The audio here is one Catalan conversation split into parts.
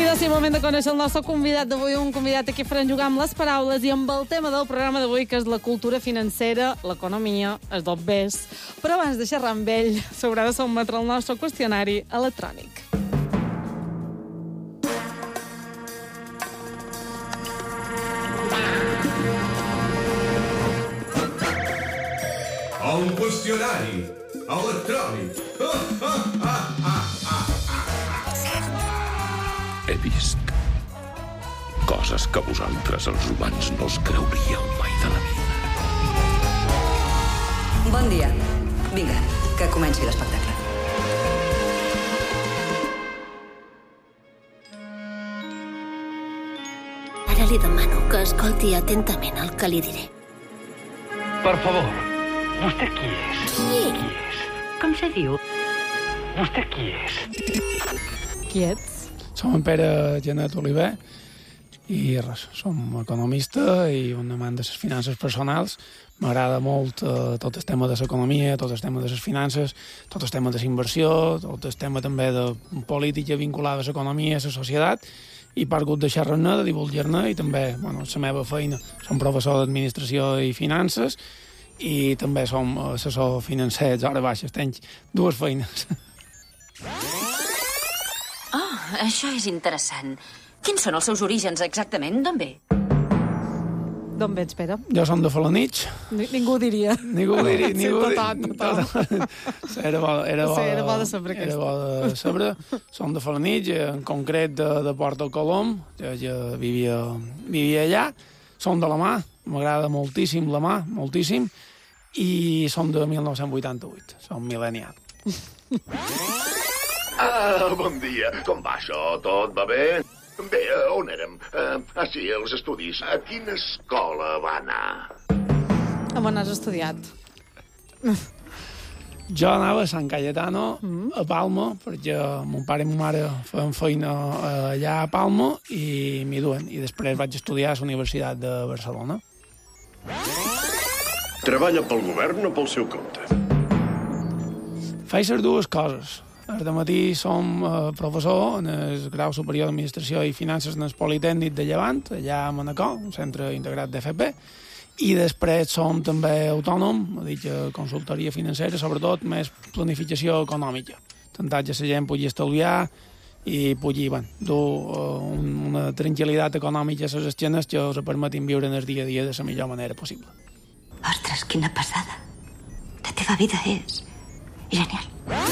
de ser moment de conèixer el nostre convidat d'avui, un convidat a qui farem jugar amb les paraules i amb el tema del programa d'avui, que és la cultura financera, l'economia, els dobbers. Però abans de xerrar amb ell, s'haurà de sotmetre el nostre qüestionari electrònic. El qüestionari electrònic. He vist coses que vosaltres, els humans, no us creuríeu mai de la vida. Bon dia. Vinga, que comenci l'espectacle. Ara li demano que escolti atentament el que li diré. Per favor, vostè qui és? Qui és? Com se diu? Vostè qui és? Qui ets? Som en Pere Genet Oliver i res, som economista i un amant de les finances personals. M'agrada molt tot el tema de l'economia, tot el tema de les finances, tot el tema de l'inversió, tot el tema també de política vinculada a l'economia i a la societat, i per gust de xerrar-ne, de divulgar-ne, i també, bueno, la meva feina, som professor d'administració i finances, i també som assessor financer, hores baixes, tenc dues feines. Això és interessant. Quins són els seus orígens exactament? D'on ve? D'on vens, Pere? Jo som de Felanitx. Ningú ho diria. Ningú ho diria. Sí, total. Era bo de saber aquesta. Era bo de saber. Som de Felanitx, en concret de Porta Colom. Jo vivia allà. Som de la mà. M'agrada moltíssim la mà, moltíssim. I som de 1988. Som mil·lennial. Bon dia. Com va això? Tot va bé? Bé, on érem? Sí, els estudis. A quina escola va anar? On has estudiat? Jo anava a Sant Cayetano, a Palma, perquè mon pare i ma mare feien feina allà a Palma i m'hi duen. I després vaig estudiar a la Universitat de Barcelona. Treballa pel govern o pel seu compte? Faig les dues coses. De matí som professor en el grau superior d'Administració i Finances en el Politècnic de Llevant, allà a Manacor, un centre integrat d'FP, i després som també autònom, consultoria financera, sobretot més planificació econòmica. Intentar que la gent pugui estalviar i pugui dur una tranquil·litat econòmica a les esquenes que us permetin viure en el dia a dia de la millor manera possible. Ostres, quina passada. La teva vida és genial.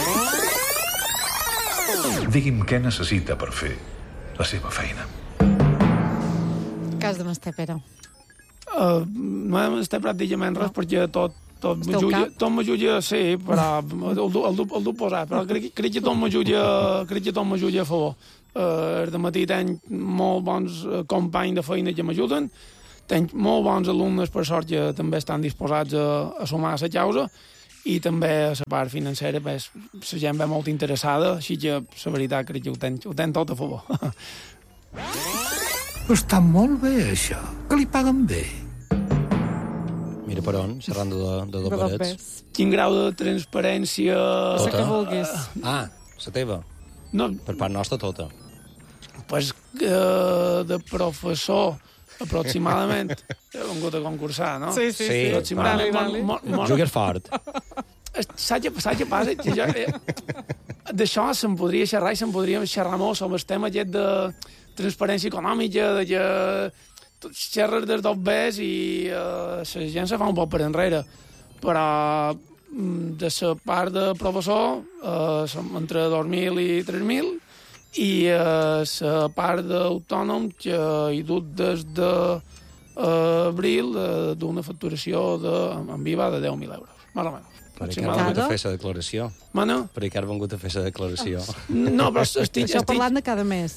Digui'm què necessita per fer la seva feina. Què has de mestre, Pere? No hem estat pràcticament res perquè tot m'ajuda, sí, però el duc posat, però crec que tot m'ajuda a favor. De matí tenc molt bons companys de feina que m'ajuden, tenc molt bons alumnes, per sort, que també estan disposats a sumar a la causa, i també a la part financera, la gent ve molt interessada, així que la veritat crec que ho tenc tot a favor. Està molt bé, això. Que li paguen bé. Mira per on, xerrant de doberets. Quin grau de transparència... La que vulguis. La teva? No. Per part nostra, tota. Pues de professor, aproximadament. He vengut a concursar, no? Sí. Aproximadament. Jugues fort. Saps què passa? D'això se'n podria xerrar i se'n podria xerrar molt sobre el tema aquest de transparència econòmica, de que xerres dels dobbers i la gent se fa un poc per enrere. Però de la part de professor som entre 2.000 i 3.000 i la part d'autònom que he dut des d'abril d'una facturació en viva de 10.000 euros, més o menys. Per què has vengut a fer la declaració? Bueno? Per què has vengut a fer la declaració? No, però estic... Això parlant de cada mes.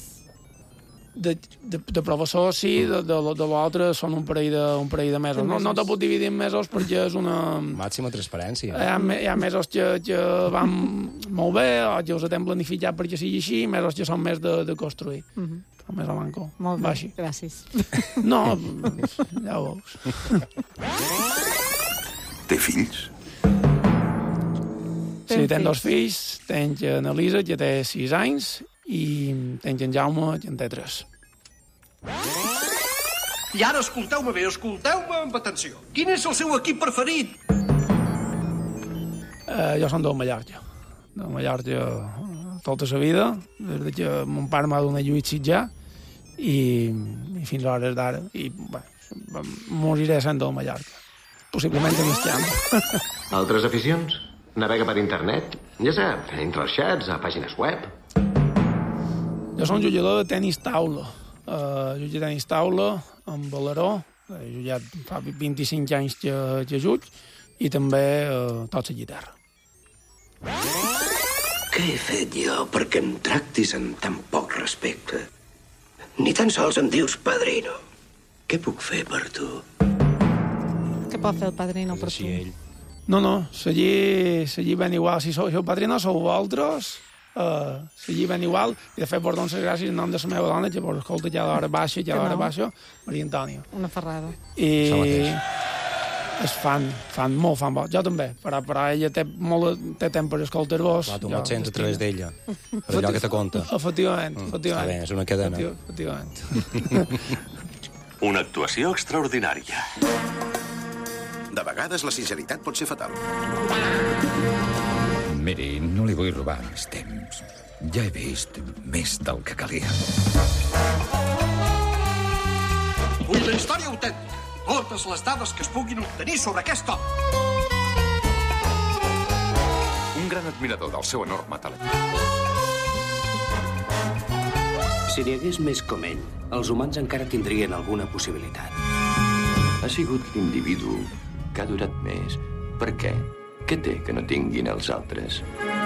De professor, sí, de l'altre són un parell de mesos. No te puc dividir en mesos perquè és una... Màxima transparència. Hi ha mesos que van molt bé, o que us hem planificat perquè sigui així, mesos que són més de construir. Més a manco. Molt bé, gràcies. No, ja ho veus. Té fills? Sí, tenc dos fills. Tenc l'Elisa, que té 6 anys, i tens en Jaume i en té 3. I ara escolteu-me bé, escolteu-me amb atenció. Quin és el seu equip preferit? Jo som del Mallorca. Del Mallorca tota la vida, des que mon pare m'ha donat lluit sitjar i fins a hores d'ara. I moriré sent del Mallorca. Possiblement en Esquiam. Altres aficions? Navega per internet? Ja sap, entre els xats, a pàgines web. Jo som jugador de tenis taula. Jugo de tenis taula amb Valeró. He jugat fa 25 anys que jugo i també toco la guitarra. Què he fet jo perquè em tractis amb tan poc respecte? Ni tan sols em dius padrino. Què puc fer per tu? Què pot fer el padrino per tu? No, seguir ben igual. Si sou padrino, sou vosaltres, seguir ben igual. I de fet, vos dono les gràcies en nom de la meva dona, que vos escolta ja a l'hora baixa, Maria Antònia. Una ferrada. I es fan molt fan bo. Jo també, però ella té temps per escoltar-vos. Clar, tu me'l sents a través d'ella, per allò que te conta. Efectivament. Està bé, és una cadena. Efectivament. Una actuació extraordinària. De vegades la sinceritat pot ser fatal. Miri, no li vull robar més temps. Ja he vist més del que calia. Vull la història autèntica. Totes les dades que es puguin obtenir sobre aquest home. Un gran admirador del seu enorme talent. Si n'hi hagués més com ell, els humans encara tindrien alguna possibilitat. Ha sigut l'individu que ha durat més. Per què? Què té que no tinguin els altres?